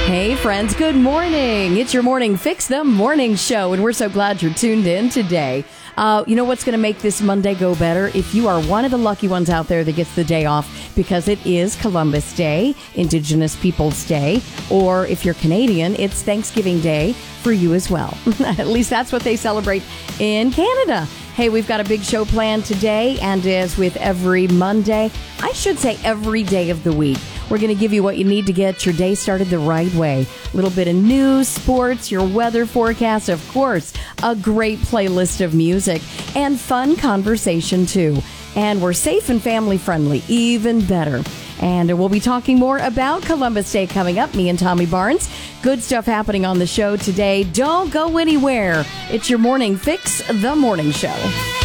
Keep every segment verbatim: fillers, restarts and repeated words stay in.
Hey friends, good morning. It's your Morning Fix, the morning show, and we're so glad you're tuned in today. Uh, you know what's going to make this Monday go better? If you are one of the lucky ones out there that gets the day off because it is Columbus Day, Indigenous Peoples Day, or if you're Canadian, it's Thanksgiving Day for you as well. At least that's what they celebrate in Canada. Hey, we've got a big show planned today, and as with every Monday, I should say every day of the week, we're going to give you what you need to get your day started the right way. A little bit of news, sports, your weather forecast, of course, a great playlist of music, and fun conversation, too. And we're safe and family-friendly, even better. And we'll be talking more about Columbus Day coming up, me and Tommy Barnes. Good stuff happening on the show today. Don't go anywhere. It's your Morning Fix, the morning show.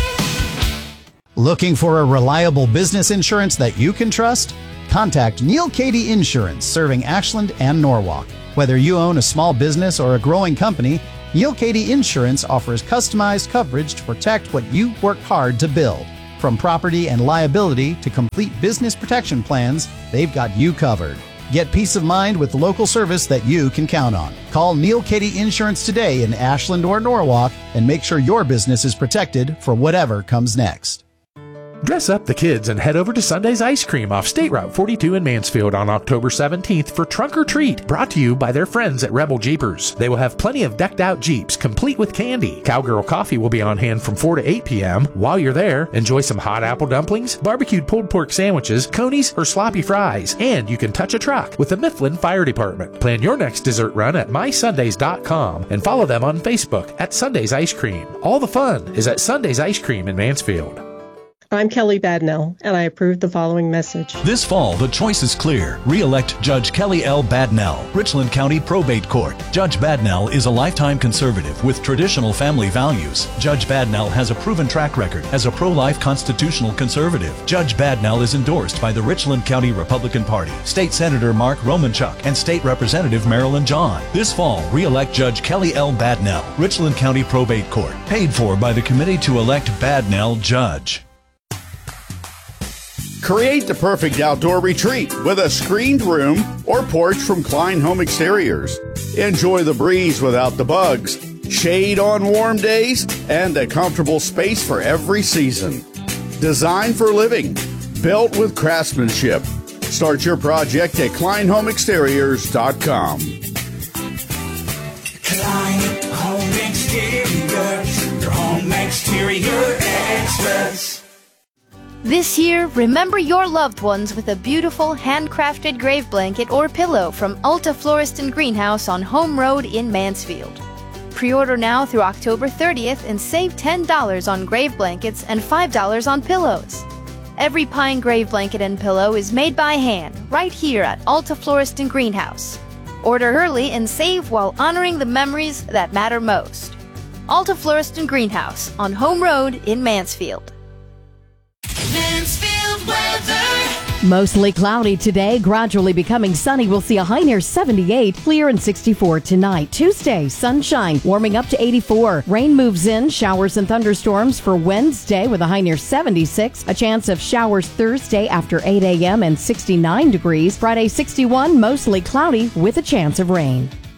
Looking for a reliable business insurance that you can trust? Contact Neil Cady Insurance, serving Ashland and Norwalk. Whether you own a small business or a growing company, Neil Cady Insurance offers customized coverage to protect what you work hard to build. From property and liability to complete business protection plans, they've got you covered. Get peace of mind with local service that you can count on. Call Neil Cady Insurance today in Ashland or Norwalk and make sure your business is protected for whatever comes next. Dress up the kids and head over to Sunday's Ice Cream off State Route forty-two in Mansfield on October seventeenth for Trunk or Treat, brought to you by their friends at Rebel Jeepers. They will have plenty of decked out Jeeps, complete with candy. Cowgirl Coffee will be on hand from four to eight p.m. While you're there, enjoy some hot apple dumplings, barbecued pulled pork sandwiches, conies, or sloppy fries, and you can touch a truck with the Mifflin Fire Department. Plan your next dessert run at my sundays dot com and follow them on Facebook at Sunday's Ice Cream. All the fun is at Sunday's Ice Cream in Mansfield. I'm Kelly Badnell, and I approve the following message. This fall, the choice is clear. Re-elect Judge Kelly L. Badnell, Richland County Probate Court. Judge Badnell is a lifetime conservative with traditional family values. Judge Badnell has a proven track record as a pro-life constitutional conservative. Judge Badnell is endorsed by the Richland County Republican Party, State Senator Mark Romanchuk, and State Representative Marilyn John. This fall, re-elect Judge Kelly L. Badnell, Richland County Probate Court. Paid for by the Committee to Elect Badnell Judge. Create the perfect outdoor retreat with a screened room or porch from Klein Home Exteriors. Enjoy the breeze without the bugs, shade on warm days, and a comfortable space for every season. Designed for living, built with craftsmanship. Start your project at klein home exteriors dot com. Klein Home Exteriors, your home exterior experts. This year, remember your loved ones with a beautiful handcrafted grave blanket or pillow from Ulta Florist and Greenhouse on Home Road in Mansfield. Pre-order now through October thirtieth and save ten dollars on grave blankets and five dollars on pillows. Every pine grave blanket and pillow is made by hand right here at Ulta Florist and Greenhouse. Order early and save while honoring the memories that matter most. Ulta Florist and Greenhouse on Home Road in Mansfield. Mansfield weather. Mostly cloudy today, gradually becoming sunny. We'll see a high near seventy-eight, clear and sixty-four tonight. Tuesday, sunshine, warming up to eighty-four. Rain moves in, showers and thunderstorms for Wednesday with a high near seventy-six. A chance of showers Thursday after eight a.m. and sixty-nine degrees. Friday, sixty-one, mostly cloudy with a chance of rain.